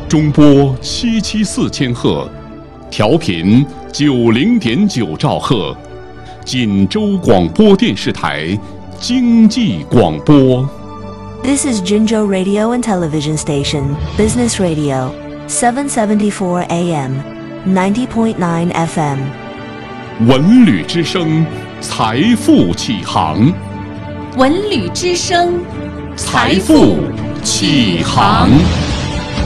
中波774千赫，调频90.9兆赫，锦州广播电视台经济广播。 This is Jinzhou Radio and Television Station, Business Radio, 774 AM, 90.9 FM. 文旅之声，财富启航。 文旅之声， 财富启航。